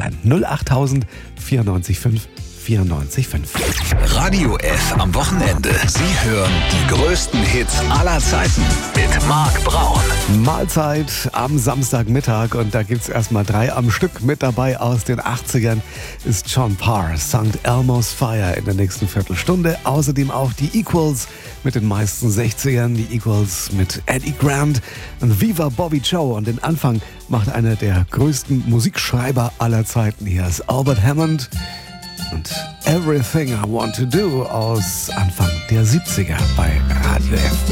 bleiben. 08000 94 5 94 5. Radio F am Wochenende. Sie hören die größten Hits aller Zeiten mit Marc Braun. Mahlzeit am Samstagmittag und da gibt's erstmal 3 am Stück. Mit dabei aus den 80ern ist John Parr, St. Elmo's Fire in der nächsten Viertelstunde. Außerdem auch die Equals mit den meisten 60ern, die Equals mit Eddie Grant und Viva Bobby Joe. Und den Anfang macht einer der größten Musikschreiber aller Zeiten. Hier ist Albert Hammond und Everything I Want to Do aus Anfang der 70er bei Radio F.